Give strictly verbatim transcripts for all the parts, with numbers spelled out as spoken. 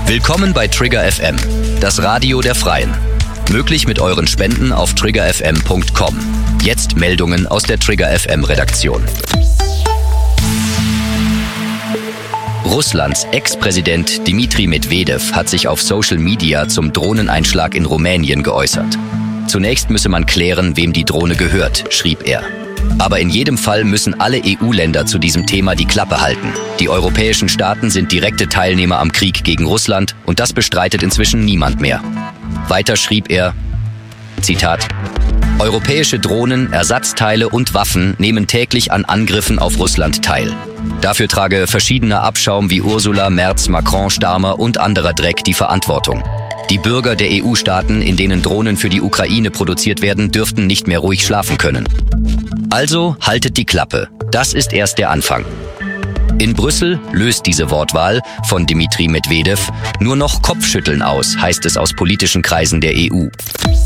Willkommen bei Trigger F M, das Radio der Freien. Möglich mit euren Spenden auf trigger f m punkt com. Jetzt Meldungen aus der Trigger F M Redaktion. Russlands Ex-Präsident Dmitri Medvedev hat sich auf Social Media zum Drohneneinschlag in Rumänien geäußert. Zunächst müsse man klären, wem die Drohne gehört, schrieb er. Aber in jedem Fall müssen alle E U-Länder zu diesem Thema die Klappe halten. Die europäischen Staaten sind direkte Teilnehmer am Krieg gegen Russland und das bestreitet inzwischen niemand mehr. Weiter schrieb er, Zitat, europäische Drohnen, Ersatzteile und Waffen nehmen täglich an Angriffen auf Russland teil. Dafür trage verschiedener Abschaum wie Ursula, Merz, Macron, Starmer und anderer Dreck die Verantwortung. Die Bürger der E U-Staaten, in denen Drohnen für die Ukraine produziert werden, dürften nicht mehr ruhig schlafen können. Also haltet die Klappe. Das ist erst der Anfang. In Brüssel löst diese Wortwahl von Dmitri Medvedev nur noch Kopfschütteln aus, heißt es aus politischen Kreisen der E U.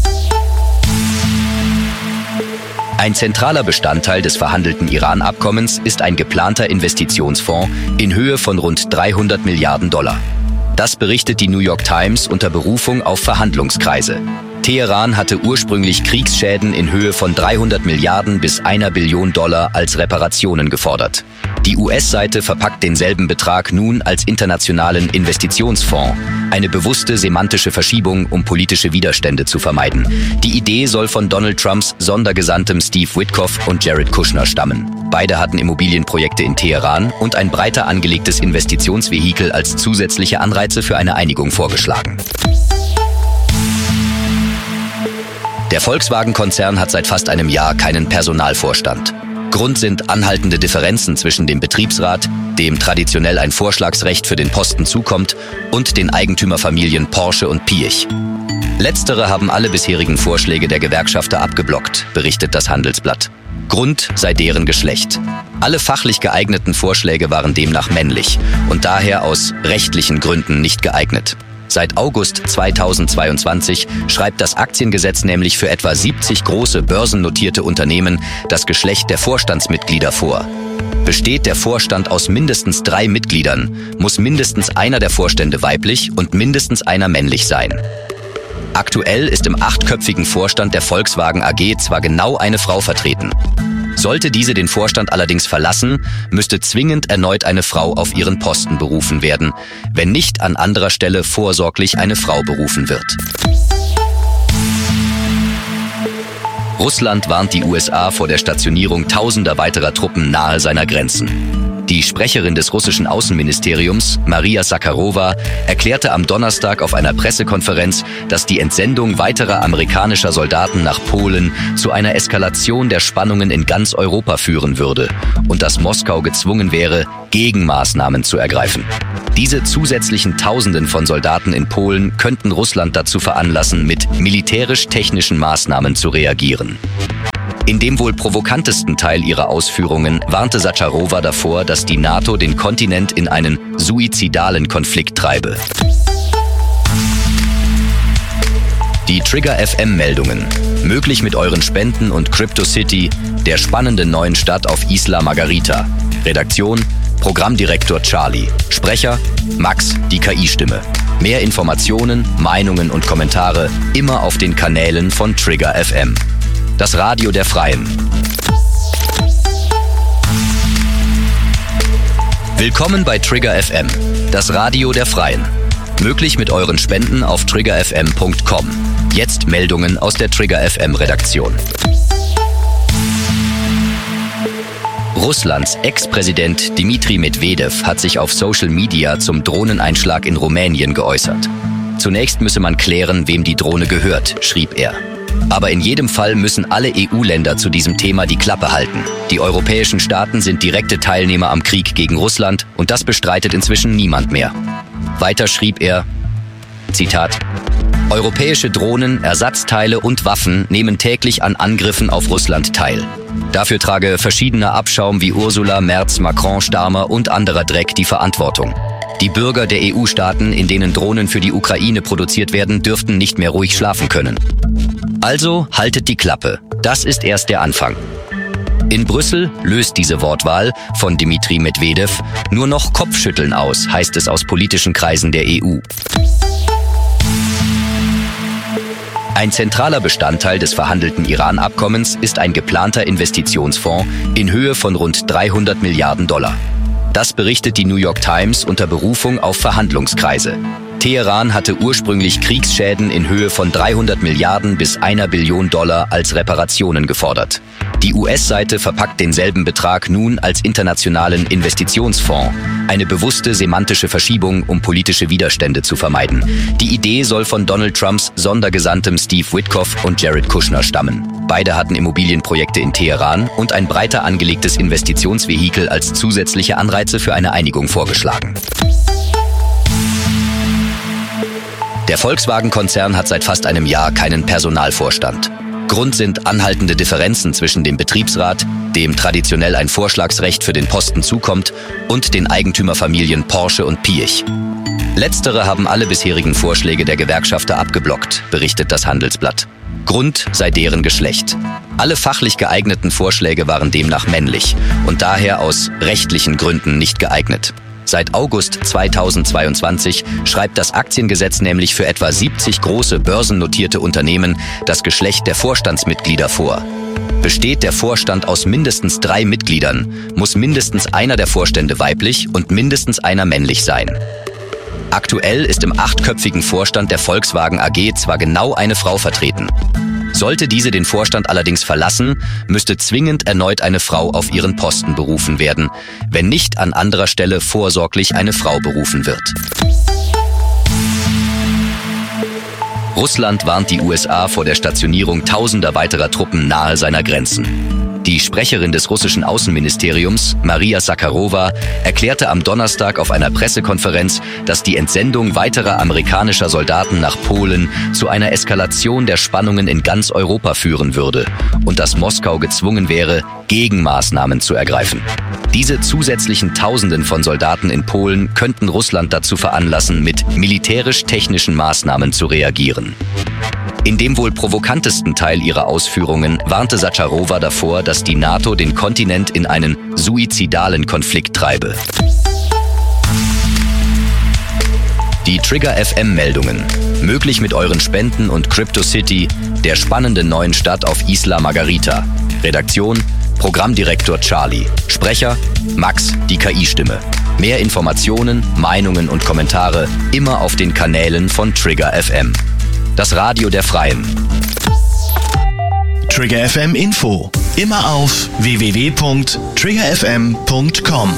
Ein zentraler Bestandteil des verhandelten Iran-Abkommens ist ein geplanter Investitionsfonds in Höhe von rund dreihundert Milliarden Dollar. Das berichtet die New York Times unter Berufung auf Verhandlungskreise. Teheran hatte ursprünglich Kriegsschäden in Höhe von dreihundert Milliarden bis einer Billion Dollar als Reparationen gefordert. Die U S-Seite verpackt denselben Betrag nun als internationalen Investitionsfonds. Eine bewusste semantische Verschiebung, um politische Widerstände zu vermeiden. Die Idee soll von Donald Trumps Sondergesandtem Steve Witkoff und Jared Kushner stammen. Beide hatten Immobilienprojekte in Teheran und ein breiter angelegtes Investitionsvehikel als zusätzliche Anreize für eine Einigung vorgeschlagen. Der Volkswagen-Konzern hat seit fast einem Jahr keinen Personalvorstand. Grund sind anhaltende Differenzen zwischen dem Betriebsrat, dem traditionell ein Vorschlagsrecht für den Posten zukommt, und den Eigentümerfamilien Porsche und Piëch. Letztere haben alle bisherigen Vorschläge der Gewerkschafter abgeblockt, berichtet das Handelsblatt. Grund sei deren Geschlecht. Alle fachlich geeigneten Vorschläge waren demnach männlich und daher aus rechtlichen Gründen nicht geeignet. Seit August zweitausendzweiundzwanzig schreibt das Aktiengesetz nämlich für etwa siebzig große börsennotierte Unternehmen das Geschlecht der Vorstandsmitglieder vor. Besteht der Vorstand aus mindestens drei Mitgliedern, muss mindestens einer der Vorstände weiblich und mindestens einer männlich sein. Aktuell ist im achtköpfigen Vorstand der Volkswagen A G zwar genau eine Frau vertreten. Sollte diese den Vorstand allerdings verlassen, müsste zwingend erneut eine Frau auf ihren Posten berufen werden, wenn nicht an anderer Stelle vorsorglich eine Frau berufen wird. Russland warnt die U S A vor der Stationierung tausender weiterer Truppen nahe seiner Grenzen. Die Sprecherin des russischen Außenministeriums, Maria Zakharova, erklärte am Donnerstag auf einer Pressekonferenz, dass die Entsendung weiterer amerikanischer Soldaten nach Polen zu einer Eskalation der Spannungen in ganz Europa führen würde und dass Moskau gezwungen wäre, Gegenmaßnahmen zu ergreifen. Diese zusätzlichen Tausenden von Soldaten in Polen könnten Russland dazu veranlassen, mit militärisch-technischen Maßnahmen zu reagieren. In dem wohl provokantesten Teil ihrer Ausführungen warnte Zakharova davor, dass die NATO den Kontinent in einen suizidalen Konflikt treibe. Die Trigger F M-Meldungen. Möglich mit euren Spenden und CryptoCity, der spannenden neuen Stadt auf Isla Margarita. Redaktion: Programmdirektor Charlie. Sprecher: Max, die K I-Stimme. Mehr Informationen, Meinungen und Kommentare immer auf den Kanälen von Trigger F M. Das Radio der Freien. Willkommen bei Trigger F M, das Radio der Freien. Möglich mit euren Spenden auf trigger f m punkt com. Jetzt Meldungen aus der Trigger F M Redaktion. Russlands Ex-Präsident Dmitri Medvedev hat sich auf Social Media zum Drohneneinschlag in Rumänien geäußert. Zunächst müsse man klären, wem die Drohne gehört, schrieb er. Aber in jedem Fall müssen alle E U-Länder zu diesem Thema die Klappe halten. Die europäischen Staaten sind direkte Teilnehmer am Krieg gegen Russland und das bestreitet inzwischen niemand mehr. Weiter schrieb er, Zitat, europäische Drohnen, Ersatzteile und Waffen nehmen täglich an Angriffen auf Russland teil. Dafür trage verschiedener Abschaum wie Ursula, Merz, Macron, Starmer und anderer Dreck die Verantwortung. Die Bürger der E U-Staaten, in denen Drohnen für die Ukraine produziert werden, dürften nicht mehr ruhig schlafen können. Also haltet die Klappe. Das ist erst der Anfang. In Brüssel löst diese Wortwahl von Dmitri Medvedev nur noch Kopfschütteln aus, heißt es aus politischen Kreisen der E U. Ein zentraler Bestandteil des verhandelten Iran-Abkommens ist ein geplanter Investitionsfonds in Höhe von rund dreihundert Milliarden Dollar. Das berichtet die New York Times unter Berufung auf Verhandlungskreise. Teheran hatte ursprünglich Kriegsschäden in Höhe von dreihundert Milliarden bis einer Billion Dollar als Reparationen gefordert. Die U S-Seite verpackt denselben Betrag nun als internationalen Investitionsfonds. Eine bewusste semantische Verschiebung, um politische Widerstände zu vermeiden. Die Idee soll von Donald Trumps Sondergesandtem Steve Witkoff und Jared Kushner stammen. Beide hatten Immobilienprojekte in Teheran und ein breiter angelegtes Investitionsvehikel als zusätzliche Anreize für eine Einigung vorgeschlagen. Der Volkswagen-Konzern hat seit fast einem Jahr keinen Personalvorstand. Grund sind anhaltende Differenzen zwischen dem Betriebsrat, dem traditionell ein Vorschlagsrecht für den Posten zukommt, und den Eigentümerfamilien Porsche und Piëch. Letztere haben alle bisherigen Vorschläge der Gewerkschafter abgeblockt, berichtet das Handelsblatt. Grund sei deren Geschlecht. Alle fachlich geeigneten Vorschläge waren demnach männlich und daher aus rechtlichen Gründen nicht geeignet. Seit August zweitausendzweiundzwanzig schreibt das Aktiengesetz nämlich für etwa siebzig große börsennotierte Unternehmen das Geschlecht der Vorstandsmitglieder vor. Besteht der Vorstand aus mindestens drei Mitgliedern, muss mindestens einer der Vorstände weiblich und mindestens einer männlich sein. Aktuell ist im achtköpfigen Vorstand der Volkswagen A G zwar genau eine Frau vertreten. Sollte diese den Vorstand allerdings verlassen, müsste zwingend erneut eine Frau auf ihren Posten berufen werden, wenn nicht an anderer Stelle vorsorglich eine Frau berufen wird. Russland warnt die U S A vor der Stationierung tausender weiterer Truppen nahe seiner Grenzen. Die Sprecherin des russischen Außenministeriums, Maria Zakharova, erklärte am Donnerstag auf einer Pressekonferenz, dass die Entsendung weiterer amerikanischer Soldaten nach Polen zu einer Eskalation der Spannungen in ganz Europa führen würde und dass Moskau gezwungen wäre, Gegenmaßnahmen zu ergreifen. Diese zusätzlichen Tausenden von Soldaten in Polen könnten Russland dazu veranlassen, mit militärisch-technischen Maßnahmen zu reagieren. In dem wohl provokantesten Teil ihrer Ausführungen warnte Zakharova davor, dass die NATO den Kontinent in einen suizidalen Konflikt treibe. Die Trigger F M-Meldungen. Möglich mit euren Spenden und CryptoCity, der spannenden neuen Stadt auf Isla Margarita. Redaktion: Programmdirektor Charlie. Sprecher: Max, die K I-Stimme. Mehr Informationen, Meinungen und Kommentare immer auf den Kanälen von Trigger F M. Das Radio der Freien. Trigger F M Info. Immer auf w w w punkt trigger f m punkt com.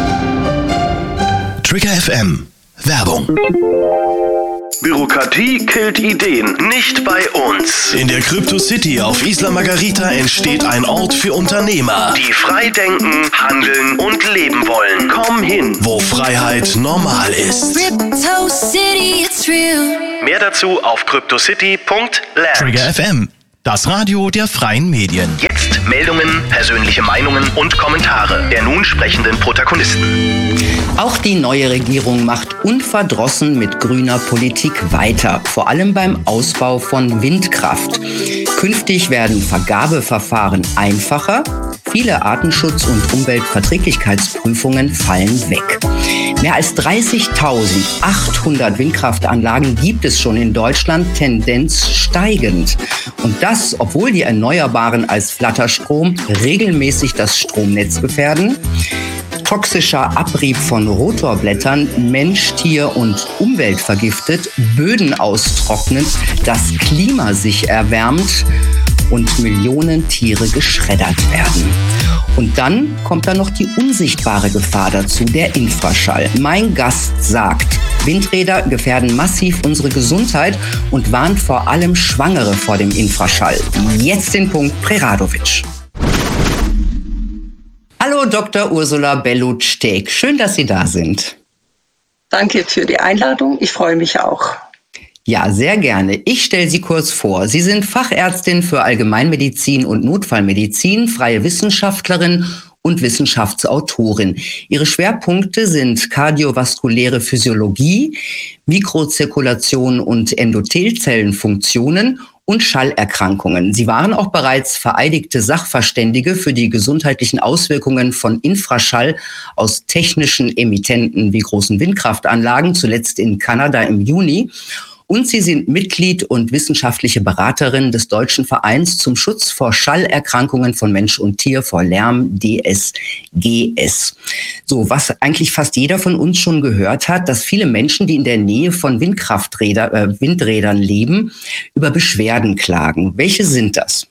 Trigger F M. Werbung. Bürokratie killt Ideen, nicht bei uns. In der CryptoCity auf Isla Margarita entsteht ein Ort für Unternehmer, die frei denken, handeln und leben wollen. Komm hin, wo Freiheit normal ist. Crypto City, it's real. Mehr dazu auf cryptocity punkt land. Trigger F M, das Radio der freien Medien. Jetzt Meldungen, persönliche Meinungen und Kommentare der nun sprechenden Protagonisten. Auch die neue Regierung macht unverdrossen mit grüner Politik weiter, vor allem beim Ausbau von Windkraft. Künftig werden Vergabeverfahren einfacher, viele Artenschutz- und Umweltverträglichkeitsprüfungen fallen weg. Mehr als dreißigtausendachthundert Windkraftanlagen gibt es schon in Deutschland, Tendenz steigend. Und das, obwohl die Erneuerbaren als Flatterstrom regelmäßig das Stromnetz gefährden, toxischer Abrieb von Rotorblättern Mensch, Tier und Umwelt vergiftet, Böden austrocknet, das Klima sich erwärmt und Millionen Tiere geschreddert werden. Und dann kommt da noch die unsichtbare Gefahr dazu, der Infraschall. Mein Gast sagt, Windräder gefährden massiv unsere Gesundheit und warnt vor allem Schwangere vor dem Infraschall. Jetzt den Punkt Preradovic. Hallo Doktor Ursula Bellut-Steg, schön, dass Sie da sind. Danke für die Einladung, ich freue mich auch. Ja, sehr gerne. Ich stelle Sie kurz vor. Sie sind Fachärztin für Allgemeinmedizin und Notfallmedizin, freie Wissenschaftlerin und Wissenschaftsautorin. Ihre Schwerpunkte sind kardiovaskuläre Physiologie, Mikrozirkulation und Endothelzellenfunktionen und Schallerkrankungen. Sie waren auch bereits vereidigte Sachverständige für die gesundheitlichen Auswirkungen von Infraschall aus technischen Emittenten wie großen Windkraftanlagen, zuletzt in Kanada im Juni. Und sie sind Mitglied und wissenschaftliche Beraterin des Deutschen Vereins zum Schutz vor Schallerkrankungen von Mensch und Tier, vor Lärm, D S G S. So, was eigentlich fast jeder von uns schon gehört hat, dass viele Menschen, die in der Nähe von Windkrafträder, äh, Windrädern leben, über Beschwerden klagen. Welche sind das?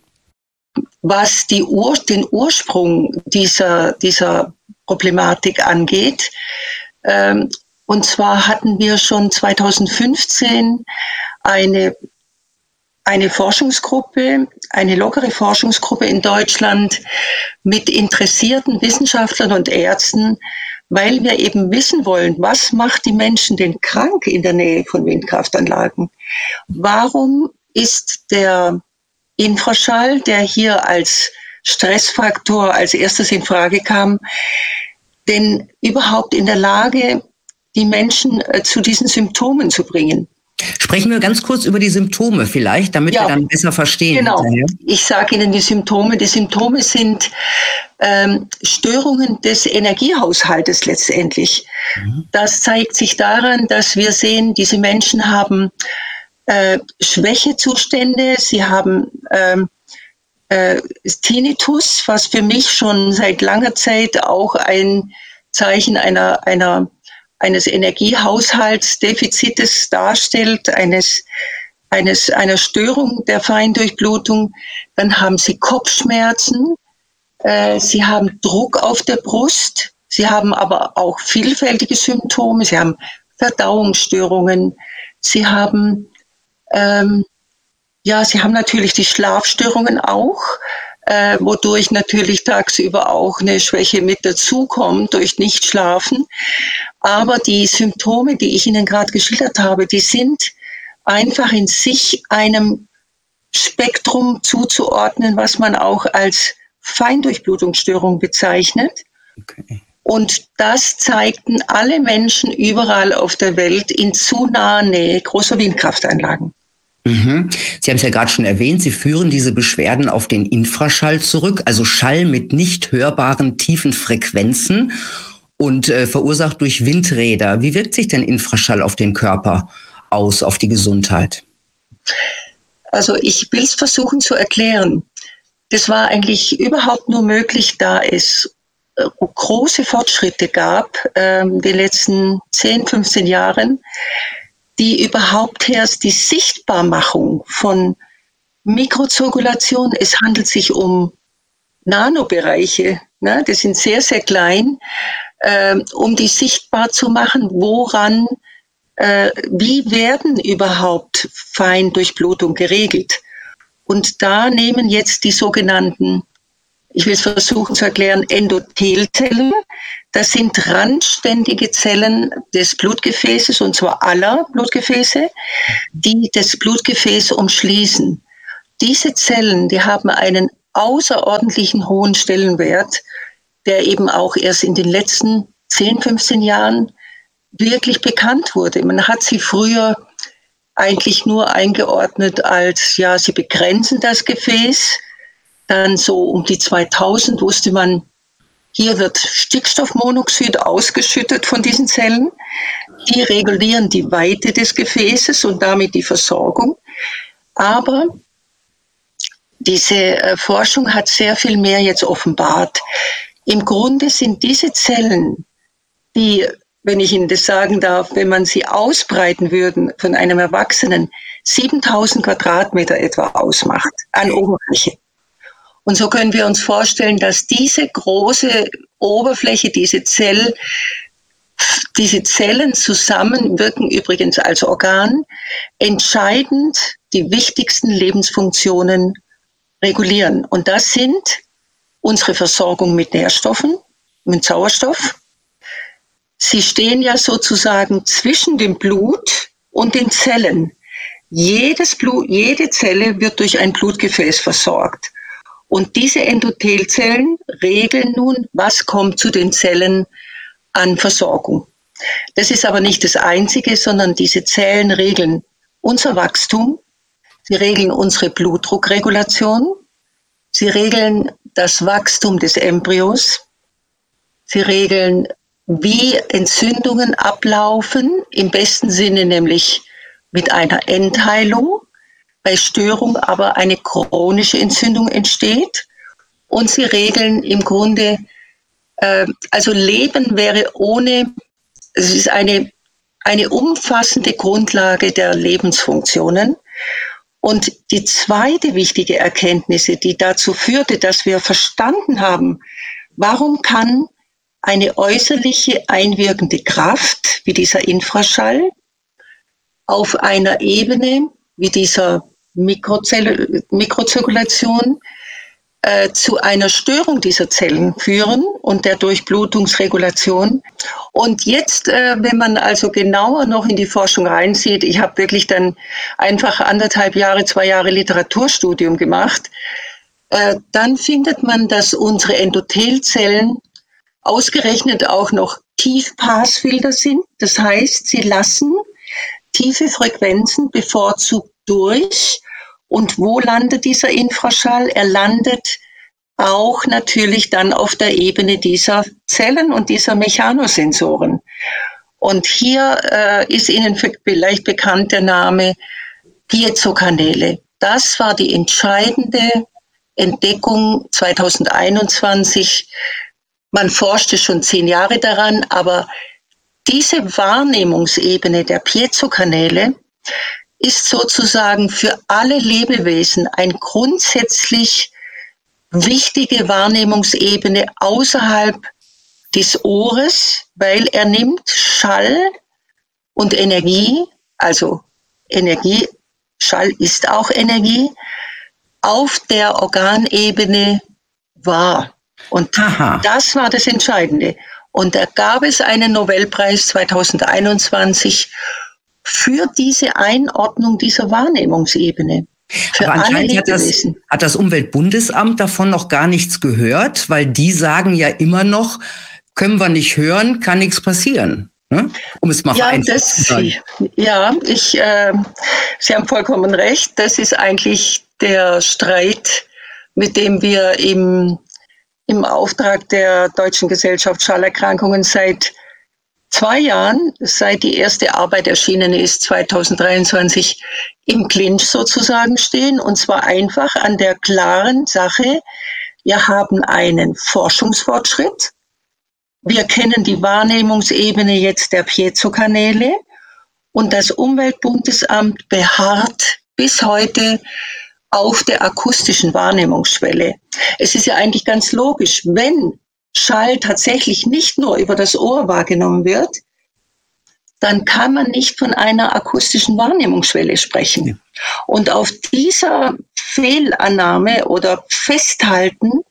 Was die Ur- den Ursprung dieser, dieser Problematik angeht, ähm, und zwar hatten wir schon zweitausendfünfzehn eine, eine Forschungsgruppe, eine lockere Forschungsgruppe in Deutschland mit interessierten Wissenschaftlern und Ärzten, weil wir eben wissen wollen, was macht die Menschen denn krank in der Nähe von Windkraftanlagen? Warum ist der Infraschall, der hier als Stressfaktor als erstes in Frage kam, denn überhaupt in der Lage, die Menschen äh, zu diesen Symptomen zu bringen? Sprechen wir ganz kurz über die Symptome vielleicht, damit ja, wir dann besser verstehen. Genau, hinterher. Ich sage Ihnen die Symptome. Die Symptome sind ähm, Störungen des Energiehaushaltes letztendlich. Mhm. Das zeigt sich daran, dass wir sehen, diese Menschen haben äh, Schwächezustände, sie haben ähm, äh, Tinnitus, was für mich schon seit langer Zeit auch ein Zeichen einer, einer eines Energiehaushaltsdefizites darstellt, eines, eines, einer Störung der Feindurchblutung. Dann haben sie Kopfschmerzen, äh, sie haben Druck auf der Brust, sie haben aber auch vielfältige Symptome, sie haben Verdauungsstörungen, sie haben, ähm, ja, sie haben natürlich die Schlafstörungen auch, Äh, wodurch natürlich tagsüber auch eine Schwäche mit dazukommt durch Nichtschlafen. Aber die Symptome, die ich Ihnen gerade geschildert habe, die sind einfach in sich einem Spektrum zuzuordnen, was man auch als Feindurchblutungsstörung bezeichnet. Okay. Und das zeigten alle Menschen überall auf der Welt in zu naher Nähe großer Windkraftanlagen. Mhm. Sie haben es ja gerade schon erwähnt, Sie führen diese Beschwerden auf den Infraschall zurück, also Schall mit nicht hörbaren tiefen Frequenzen und äh, verursacht durch Windräder. Wie wirkt sich denn Infraschall auf den Körper aus, auf die Gesundheit? Also ich will es versuchen zu erklären. Das war eigentlich überhaupt nur möglich, da es äh, große Fortschritte gab äh, in den letzten zehn, fünfzehn Jahren, die überhaupt erst die Sichtbarmachung von Mikrozirkulation, es handelt sich um Nanobereiche, ne, die sind sehr, sehr klein, äh, um die sichtbar zu machen, woran, äh, wie werden überhaupt Feindurchblutung geregelt. Und da nehmen jetzt die sogenannten, ich will es versuchen zu erklären, Endothelzellen. Das sind randständige Zellen des Blutgefäßes, und zwar aller Blutgefäße, die das Blutgefäß umschließen. Diese Zellen, die haben einen außerordentlichen hohen Stellenwert, der eben auch erst in den letzten zehn, fünfzehn Jahren wirklich bekannt wurde. Man hat sie früher eigentlich nur eingeordnet als, ja, sie begrenzen das Gefäß. Dann so um die zweitausend wusste man, hier wird Stickstoffmonoxid ausgeschüttet von diesen Zellen. Die regulieren die Weite des Gefäßes und damit die Versorgung. Aber diese äh, Forschung hat sehr viel mehr jetzt offenbart. Im Grunde sind diese Zellen, die, wenn ich Ihnen das sagen darf, wenn man sie ausbreiten würden von einem Erwachsenen, siebentausend Quadratmeter etwa ausmacht an Oberfläche. Und so können wir uns vorstellen, dass diese große Oberfläche, diese Zell, diese Zellen zusammen wirken übrigens als Organ, entscheidend die wichtigsten Lebensfunktionen regulieren. Und das sind unsere Versorgung mit Nährstoffen, mit Sauerstoff. Sie stehen ja sozusagen zwischen dem Blut und den Zellen. Jedes Blut, jede Zelle wird durch ein Blutgefäß versorgt. Und diese Endothelzellen regeln nun, was kommt zu den Zellen an Versorgung. Das ist aber nicht das Einzige, sondern diese Zellen regeln unser Wachstum. Sie regeln unsere Blutdruckregulation. Sie regeln das Wachstum des Embryos. Sie regeln, wie Entzündungen ablaufen, im besten Sinne nämlich mit einer Endheilung, bei Störung aber eine chronische Entzündung entsteht. Und sie regeln im Grunde, äh, also Leben wäre ohne, es ist eine, eine umfassende Grundlage der Lebensfunktionen. Und die zweite wichtige Erkenntnis, die dazu führte, dass wir verstanden haben, warum kann eine äußerliche einwirkende Kraft wie dieser Infraschall auf einer Ebene wie dieser Mikrozell- Mikrozirkulation äh, zu einer Störung dieser Zellen führen und der Durchblutungsregulation. Und jetzt, äh, wenn man also genauer noch in die Forschung reinsieht, ich habe wirklich dann einfach anderthalb Jahre, zwei Jahre Literaturstudium gemacht, äh, dann findet man, dass unsere Endothelzellen ausgerechnet auch noch Tiefpassfilter sind. Das heißt, sie lassen tiefe Frequenzen bevorzugt durch. Und wo landet dieser Infraschall? Er landet auch natürlich dann auf der Ebene dieser Zellen und dieser Mechanosensoren. Und hier äh, ist Ihnen vielleicht bekannt der Name Piezokanäle. Das war die entscheidende Entdeckung zweitausendeinundzwanzig. Man forschte schon zehn Jahre daran, aber diese Wahrnehmungsebene der Piezokanäle ist sozusagen für alle Lebewesen eine grundsätzlich wichtige Wahrnehmungsebene außerhalb des Ohres, weil er nimmt Schall und Energie, also Energie, Schall ist auch Energie, auf der Organebene wahr. Und Aha. das war das Entscheidende. Und da gab es einen Nobelpreis zweitausendeinundzwanzig für diese Einordnung dieser Wahrnehmungsebene. Für Aber alle anscheinend hat das, hat das Umweltbundesamt davon noch gar nichts gehört, weil die sagen ja immer noch, können wir nicht hören, kann nichts passieren. Ne? Um es mal ja, einfach das, zu sagen. Ja, ich, äh, Sie haben vollkommen recht. Das ist eigentlich der Streit, mit dem wir im, im Auftrag der Deutschen Gesellschaft Schallerkrankungen seit zwei Jahren, seit die erste Arbeit erschienen ist, zweitausenddreiundzwanzig, im Clinch sozusagen stehen. Und zwar einfach an der klaren Sache, wir haben einen Forschungsfortschritt. Wir kennen die Wahrnehmungsebene jetzt der Piezokanäle. Und das Umweltbundesamt beharrt bis heute auf der akustischen Wahrnehmungsschwelle. Es ist ja eigentlich ganz logisch, wenn Schall tatsächlich nicht nur über das Ohr wahrgenommen wird, dann kann man nicht von einer akustischen Wahrnehmungsschwelle sprechen. Ja. Und auf dieser Fehlannahme oder Festhalten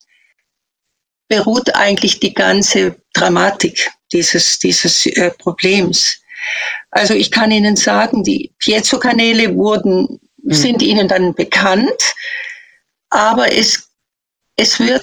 beruht eigentlich die ganze Dramatik dieses, dieses äh, Problems. Also ich kann Ihnen sagen, die Piezokanäle wurden, mhm. sind Ihnen dann bekannt, aber es, es wird